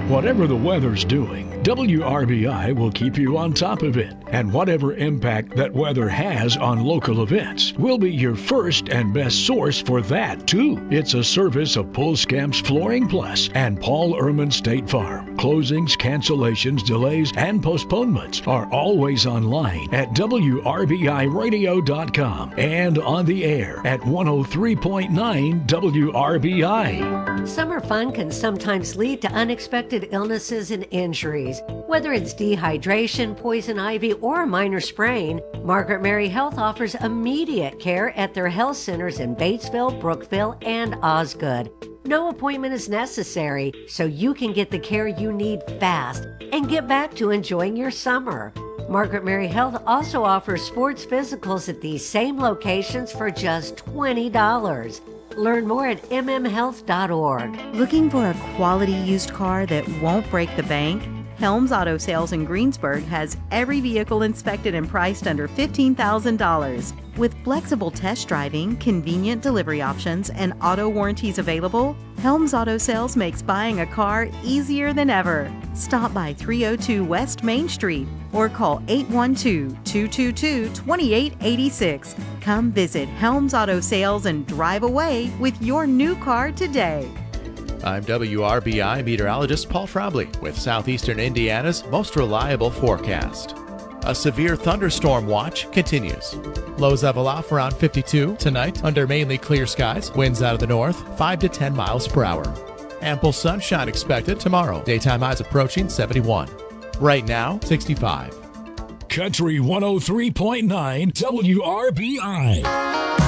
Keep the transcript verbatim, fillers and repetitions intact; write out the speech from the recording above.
Whatever the weather's doing, W R B I will keep you on top of it. And whatever impact that weather has on local events, we'll be your first and best source for that, too. It's a service of Pulskamps Flooring Plus and Paul Ehrman State Farm. Closings, cancellations, delays, and postponements are always online at W R B I radio dot com and on the air at one oh three point nine W R B I. Summer fun can sometimes lead to unexpected illnesses and injuries. Whether it's dehydration, poison ivy, or a minor sprain, Margaret Mary Health offers immediate care at their health centers in Batesville, Brookville, and Osgood. No appointment is necessary, so you can get the care you need fast and get back to enjoying your summer. Margaret Mary Health also offers sports physicals at these same locations for just twenty dollars. Learn more at m m health dot org. Looking for a quality used car that won't break the bank? Helms Auto Sales in Greensburg has every vehicle inspected and priced under fifteen thousand dollars. With flexible test driving, convenient delivery options, and auto warranties available, Helms Auto Sales makes buying a car easier than ever. Stop by three oh two West Main Street or call eight one two, two two two, two eight eight six. Come visit Helms Auto Sales and drive away with your new car today. I'm W R B I meteorologist Paul Frobley with Southeastern Indiana's most reliable forecast. A severe thunderstorm watch continues. Lows level off around fifty-two tonight under mainly clear skies. Winds out of the north, five to ten miles per hour. Ample sunshine expected tomorrow. Daytime highs approaching seventy-one. Right now, sixty-five. Country one oh three point nine W R B I.